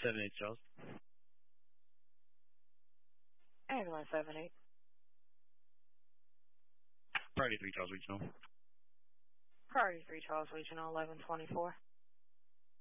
7-8 Charles. Ambulance 7-8. Priority 3 Charles Regional. Priority 3 Charles Regional 1124.